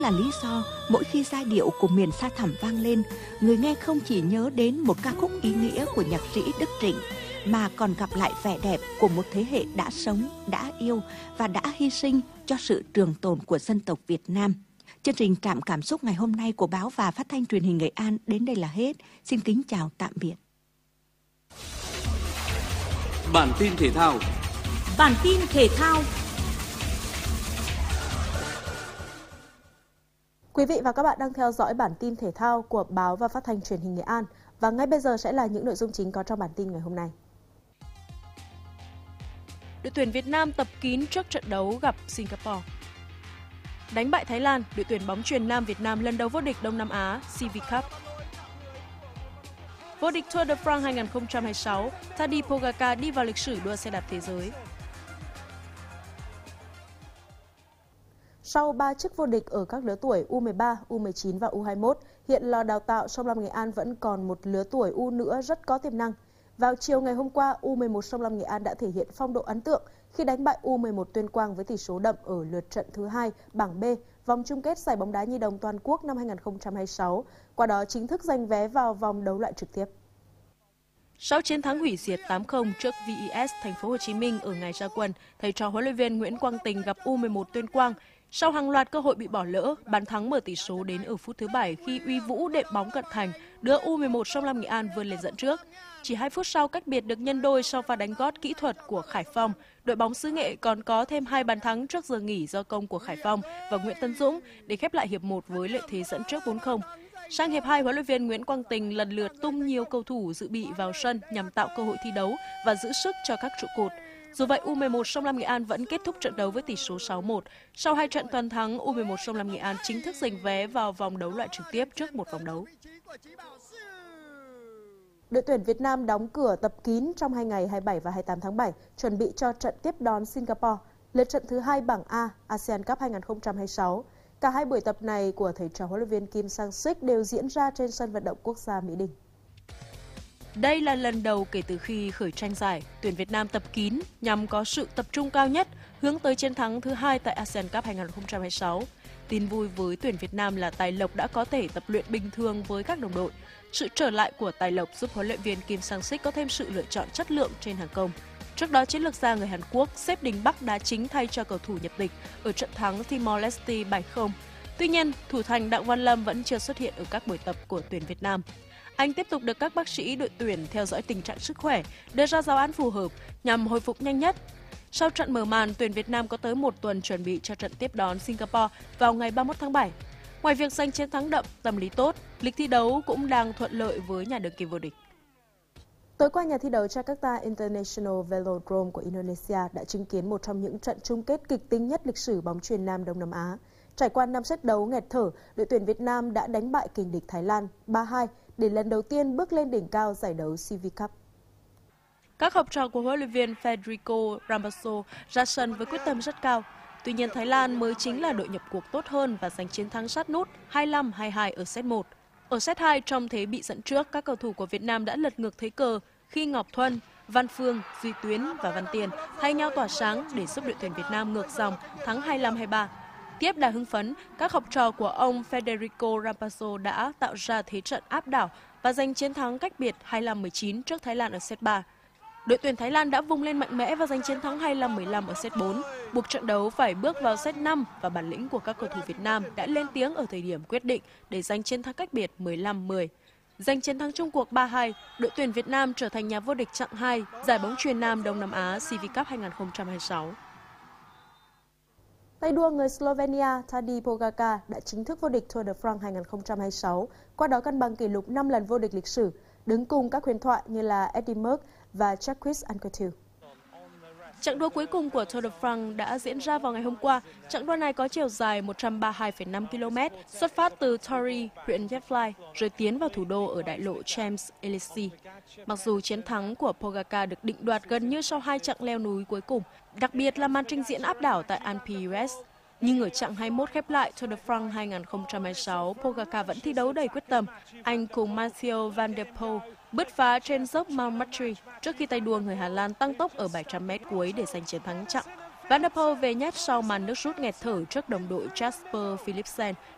là lý do mỗi khi giai điệu của miền sa thẳm vang lên, người nghe không chỉ nhớ đến một ca khúc ý nghĩa của nhạc sĩ Đức Trịnh, mà còn gặp lại vẻ đẹp của một thế hệ đã sống, đã yêu và đã hy sinh cho sự trường tồn của dân tộc Việt Nam. Chương trình Trạm Cảm xúc ngày hôm nay của báo và phát thanh truyền hình Nghệ An đến đây là hết. Xin kính chào tạm biệt. Bản tin thể thao. Bản tin thể thao. Quý vị và các bạn đang theo dõi bản tin thể thao của báo và phát thanh truyền hình Nghệ An. Và ngay bây giờ sẽ là những nội dung chính có trong bản tin ngày hôm nay. Đội tuyển Việt Nam tập kín trước trận đấu gặp Singapore. Đánh bại Thái Lan, đội tuyển bóng chuyền nam Việt Nam lần đầu vô địch Đông Nam Á CV Cup. Vô địch Tour de France 2026, Tadej Pogacar đi vào lịch sử đua xe đạp thế giới. Sau 3 chức vô địch ở các lứa tuổi U13, U19 và U21, hiện lò đào tạo Sông Lam Nghệ An vẫn còn một lứa tuổi U nữa rất có tiềm năng. Vào chiều ngày hôm qua, U11 Sông Lam Nghệ An đã thể hiện phong độ ấn tượng khi đánh bại U11 Tuyên Quang với tỷ số đậm ở lượt trận thứ 2 bảng B, vòng chung kết giải bóng đá nhi đồng toàn quốc năm 2026, qua đó chính thức giành vé vào vòng đấu loại trực tiếp. Sau chiến thắng hủy diệt 8-0 trước VES Thành phố Hồ Chí Minh ở ngày ra quân, thầy trò huấn luyện viên Nguyễn Quang Tình gặp U11 Tuyên Quang. Sau hàng loạt cơ hội bị bỏ lỡ, bàn thắng mở tỷ số đến ở phút thứ 7 khi Uy Vũ đệm bóng cận thành, đưa U11 Sông Lam Nghệ An vươn lên dẫn trước. Chỉ 2 phút sau, cách biệt được nhân đôi sau pha đánh gót kỹ thuật của Khải Phong. Đội bóng xứ Nghệ còn có thêm 2 bàn thắng trước giờ nghỉ do công của Khải Phong và Nguyễn Tấn Dũng để khép lại hiệp 1 với lợi thế dẫn trước 4-0. Sang hiệp 2, huấn luyện viên Nguyễn Quang Tình lần lượt tung nhiều cầu thủ dự bị vào sân nhằm tạo cơ hội thi đấu và giữ sức cho các trụ cột. Dù vậy, U11 Sông Lam Nghệ An vẫn kết thúc trận đấu với tỷ số 6-1. Sau 2 trận toàn thắng, U11 Sông Lam Nghệ An chính thức giành vé vào vòng đấu loại trực tiếp trước một vòng đấu. Đội tuyển Việt Nam đóng cửa tập kín trong 2 ngày 27 và 28 tháng 7, chuẩn bị cho trận tiếp đón Singapore, lượt trận thứ 2 bảng A ASEAN Cup 2026. Cả 2 buổi tập này của thầy trò huấn luyện viên Kim Sang-sik đều diễn ra trên sân vận động quốc gia Mỹ Đình. Đây là lần đầu kể từ khi khởi tranh giải, tuyển Việt Nam tập kín nhằm có sự tập trung cao nhất hướng tới chiến thắng thứ 2 tại ASEAN Cup 2026. Tin vui với tuyển Việt Nam là Tài Lộc đã có thể tập luyện bình thường với các đồng đội. Sự trở lại của Tài Lộc giúp huấn luyện viên Kim Sang-sik có thêm sự lựa chọn chất lượng trên hàng công. Trước đó, chiến lược gia người Hàn Quốc xếp Đình Bắc đá chính thay cho cầu thủ nhập tịch ở trận thắng Timor-Leste 7-0. Tuy nhiên, thủ thành Đặng Văn Lâm vẫn chưa xuất hiện ở các buổi tập của tuyển Việt Nam. Anh tiếp tục được các bác sĩ đội tuyển theo dõi tình trạng sức khỏe, đưa ra giáo án phù hợp nhằm hồi phục nhanh nhất. Sau trận mở màn, tuyển Việt Nam có tới 1 tuần chuẩn bị cho trận tiếp đón Singapore vào ngày 31 tháng 7. Ngoài việc giành chiến thắng đậm, tâm lý tốt, lịch thi đấu cũng đang thuận lợi với nhà đương kim vô địch. Tối qua, nhà thi đấu Jakarta International Velodrome của Indonesia đã chứng kiến một trong những trận chung kết kịch tính nhất lịch sử bóng chuyền nam Đông Nam Á. Trải qua 5 set đấu nghẹt thở, đội tuyển Việt Nam đã đánh bại kình địch Thái Lan 3-2 để lần đầu tiên bước lên đỉnh cao giải đấu CV Cup. Các học trò của huấn luyện viên Federico Rambasso ra sân với quyết tâm rất cao. Tuy nhiên, Thái Lan mới chính là đội nhập cuộc tốt hơn và giành chiến thắng sát nút 25-22 ở set 1. Ở set 2, trong thế bị dẫn trước, các cầu thủ của Việt Nam đã lật ngược thế cờ khi Ngọc Thuân, Văn Phương, Duy Tuyến và Văn Tiền thay nhau tỏa sáng để giúp đội tuyển Việt Nam ngược dòng thắng 25-23. Tiếp đà hưng phấn, các học trò của ông Federico Rambasso đã tạo ra thế trận áp đảo và giành chiến thắng cách biệt 25-19 trước Thái Lan ở set 3. Đội tuyển Thái Lan đã vùng lên mạnh mẽ và giành chiến thắng 25-15 ở set 4, buộc trận đấu phải bước vào set 5 và bản lĩnh của các cầu thủ Việt Nam đã lên tiếng ở thời điểm quyết định để giành chiến thắng cách biệt 15-10. Giành chiến thắng chung cuộc 3-2, đội tuyển Việt Nam trở thành nhà vô địch chặng 2 giải bóng chuyền nam Đông Nam Á CV Cup 2026. Tay đua người Slovenia Tadej Pogacar đã chính thức vô địch Tour de France 2026, qua đó cân bằng kỷ lục 5 lần vô địch lịch sử, đứng cùng các huyền thoại như là Eddy Merckx và Jacques Anquetil. Chặng đua cuối cùng của Tour de France đã diễn ra vào ngày hôm qua. Chặng đua này có chiều dài 132,5 km, xuất phát từ Torry, huyện Yvelines, rồi tiến vào thủ đô ở đại lộ Champs-Élysées. Mặc dù chiến thắng của Pogacar được định đoạt gần như sau 2 chặng leo núi cuối cùng, đặc biệt là màn trình diễn áp đảo tại Alpe d'Huez, nhưng ở chặng 21 khép lại Tour de France 2026, Pogacar vẫn thi đấu đầy quyết tâm. Anh cùng Mathieu van der Poel bứt phá trên dốc Mount Martry trước khi tay đua người Hà Lan tăng tốc ở 700m cuối để giành chiến thắng chặng. Van der Poel về nhất sau màn nước rút nghẹt thở trước đồng đội Jasper Philipsen